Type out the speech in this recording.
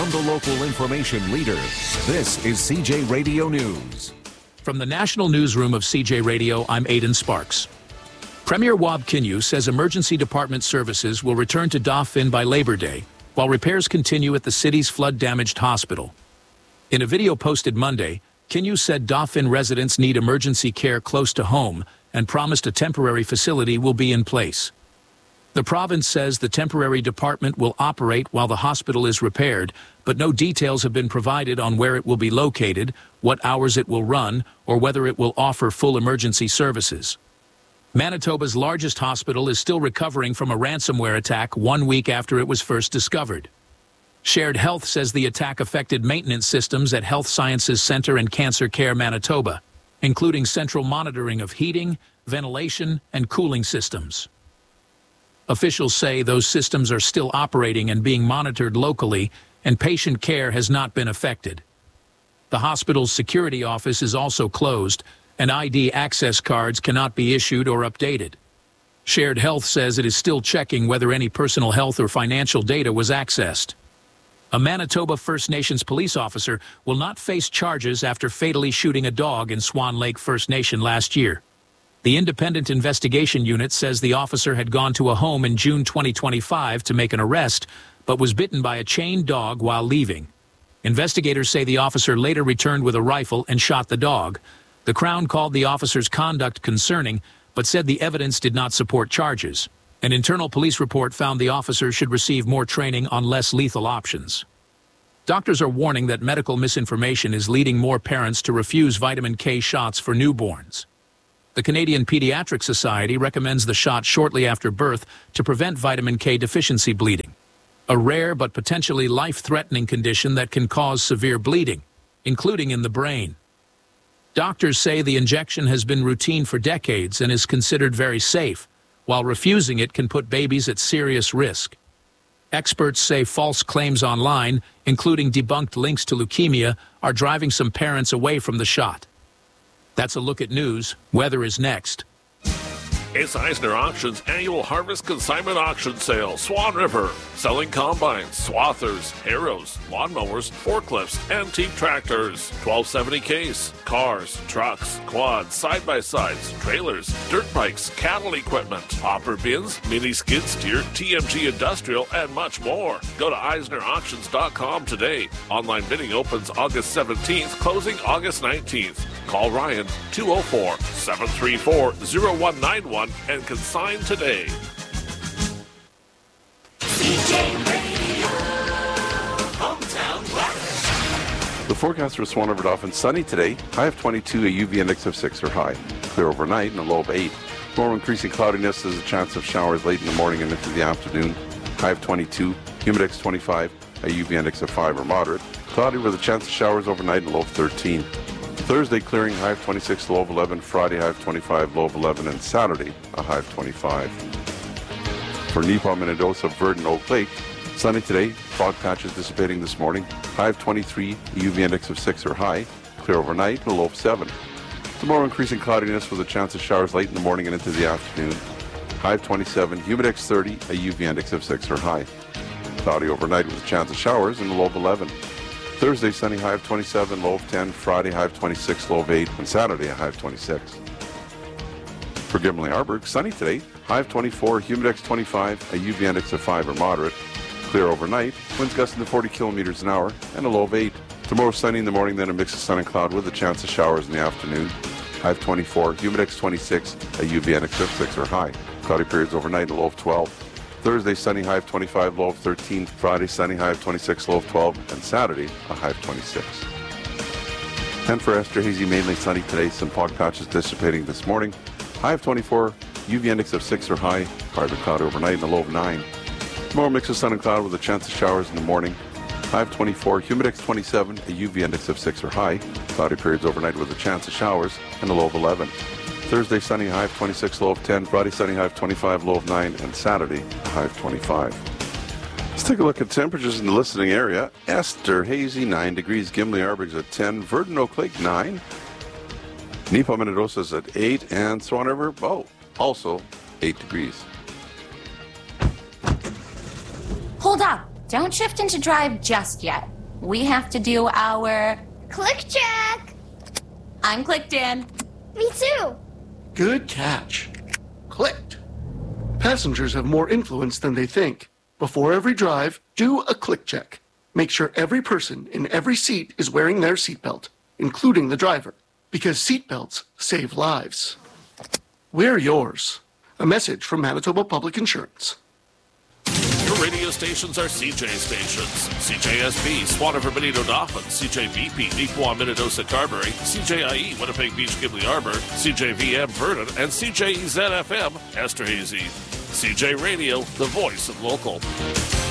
from the local information leader. This is CJ Radio News. From the National Newsroom of CJ Radio, I'm Aidan Sparks. Premier Wab Kinew says emergency department services will return to Dauphin by Labor Day, while repairs continue at the city's flood-damaged hospital. In a video posted Monday, Kinew said Dauphin residents need emergency care close to home and promised a temporary facility will be in place. The province says the temporary department will operate while the hospital is repaired, but no details have been provided on where it will be located, what hours it will run, or whether it will offer full emergency services. Manitoba's largest hospital is still recovering from a ransomware attack 1 week after it was first discovered. Shared Health says the attack affected maintenance systems at Health Sciences Centre and Cancer Care Manitoba, including central monitoring of heating, ventilation, and cooling systems. Officials say those systems are still operating and being monitored locally, and patient care has not been affected. The hospital's security office is also closed, and ID access cards cannot be issued or updated. Shared Health says it is still checking whether any personal health or financial data was accessed. A Manitoba First Nations police officer will not face charges after fatally shooting a dog in Swan Lake First Nation last year. The Independent Investigation Unit says the officer had gone to a home in June 2025 to make an arrest, but was bitten by a chained dog while leaving. Investigators say the officer later returned with a rifle and shot the dog. The Crown called the officer's conduct concerning, but said the evidence did not support charges. An internal police report found the officer should receive more training on less lethal options. Doctors are warning that medical misinformation is leading more parents to refuse vitamin K shots for newborns. The Canadian Pediatric Society recommends the shot shortly after birth to prevent vitamin K deficiency bleeding, a rare but potentially life-threatening condition that can cause severe bleeding, including in the brain. Doctors say the injection has been routine for decades and is considered very safe, while refusing it can put babies at serious risk. Experts say false claims online, including debunked links to leukemia, are driving some parents away from the shot. That's a look at news. Weather is next. It's Eisner Auctions annual Harvest Consignment Auction Sale, Swan River. Selling combines, swathers, harrows, lawnmowers, forklifts, antique tractors, 1270 case, cars, trucks, quads, side-by-sides, trailers, dirt bikes, cattle equipment, hopper bins, mini skid steer, TMG Industrial, and much more. Go to EisnerAuctions.com today. Online bidding opens August 17th, closing August 19th. Call Ryan 204-734-0191 and consign today. The forecast for Swan River Dauphin, sunny today, high of 22, a UV index of 6 or high. Clear overnight and a low of 8. Tomorrow increasing cloudiness, there's a chance of showers late in the morning and into the afternoon. High of 22, humid index 25, a UV index of 5 or moderate. Cloudy with a chance of showers overnight and a low of 13. Thursday clearing, high of 26, low of 11. Friday, high of 25, low of 11. And Saturday, a high of 25. For Neepaw, Minnedosa, Verdon, Oak Lake, sunny today. Fog patches dissipating this morning. High of 23, UV index of 6 or high. Clear overnight and a low of 7. Tomorrow increasing cloudiness with a chance of showers late in the morning and into the afternoon. High of 27, humid index 30, a UV index of 6 or high. Cloudy overnight with a chance of showers and a low of 11. Thursday, sunny, high of 27, low of 10. Friday, high of 26, low of 8. And Saturday, a high of 26. For Gimli-Arberg, sunny today, high of 24, humid index 25, a UV index of 5 or moderate. Clear overnight, winds gusting to 40 kilometers an hour, and a low of 8. Tomorrow, sunny in the morning, then a mix of sun and cloud with a chance of showers in the afternoon. High of 24, humid index 26, a UV index of 6 or high. Cloudy periods overnight, a low of 12. Thursday, sunny, high of 25, low of 13. Friday, sunny, high of 26, low of 12. And Saturday, a high of 26. And for Esterhazy, mainly sunny today. Some fog patches dissipating this morning. High of 24, UV index of 6 or high. Partly cloudy overnight and a low of 9. Tomorrow, mix of sun and cloud with a chance of showers in the morning. High of 24, humid index 27, a UV index of 6 or high. Cloudy periods overnight with a chance of showers and a low of 11. Thursday, sunny, high of 26, low of 10. Friday, sunny, high of 25, low of 9. And Saturday, a high of 25. Let's take a look at temperatures in the listening area. Esterhazy, 9 degrees. Gimli-Arberg's at 10. Verdon, Oak Lake, 9. Neepaw, Minnedosa's at 8. And Swan River, also 8 degrees. Hold up. Don't shift into drive just yet. we have to do our... Click check! I'm clicked in. Me too! Good catch. Clicked. Passengers have more influence than they think. Before every drive, do a click check. Make sure every person in every seat is wearing their seatbelt, including the driver, because seatbelts save lives. Wear yours. A message from Manitoba Public Insurance. Your radio stations are CJ stations. CJSB, Swan River, Benito, Dauphin. CJVP, Neepawa, Minnedosa, Carberry. CJIE, Winnipeg Beach, Gimli Arbor. CJVM, Vernon. And CJEZ-FM, Esterhazy. CJ Radio, the voice of local.